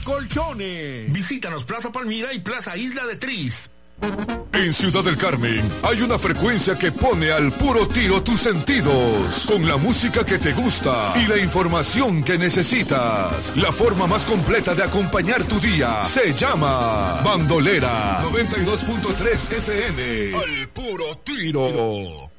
Colchones. Visítanos Plaza Palmira y Plaza Isla de Tris. En Ciudad del Carmen hay una frecuencia que pone al puro tiro tus sentidos, con la música que te gusta y la información que necesitas. La forma más completa de acompañar tu día se llama Bandolera 92.3 FM. Al puro tiro.